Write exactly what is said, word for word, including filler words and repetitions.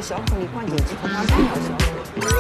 小孔里关键肌和它干扰小孔。